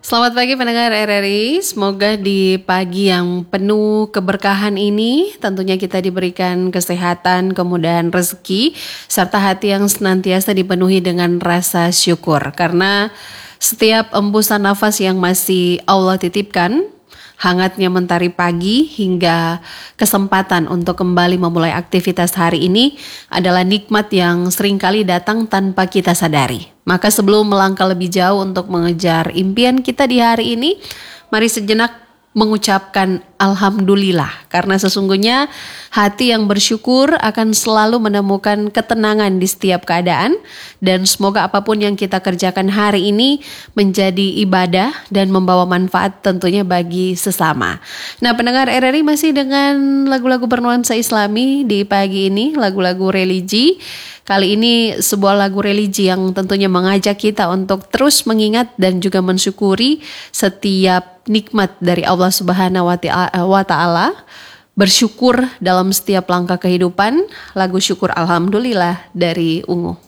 Selamat pagi pendengar RRI, semoga di pagi yang penuh keberkahan ini tentunya kita diberikan kesehatan, kemudahan rezeki, serta hati yang senantiasa dipenuhi dengan rasa syukur. Karena setiap embusan nafas yang masih Allah titipkan, hangatnya mentari pagi hingga kesempatan untuk kembali memulai aktivitas hari ini adalah nikmat yang seringkali datang tanpa kita sadari. Maka sebelum melangkah lebih jauh untuk mengejar impian kita di hari ini, mari sejenak mengucapkan alhamdulillah, karena sesungguhnya hati yang bersyukur akan selalu menemukan ketenangan di setiap keadaan, dan semoga apapun yang kita kerjakan hari ini menjadi ibadah dan membawa manfaat tentunya bagi sesama. Nah, pendengar RRI masih dengan lagu-lagu bernuansa Islami di pagi ini, lagu-lagu religi. Kali ini sebuah lagu religi yang tentunya mengajak kita untuk terus mengingat dan juga mensyukuri setiap nikmat dari Allah Subhanahu wa Ta'ala. Bersyukur dalam setiap langkah kehidupan. Lagu syukur Alhamdulillah dari Ungu.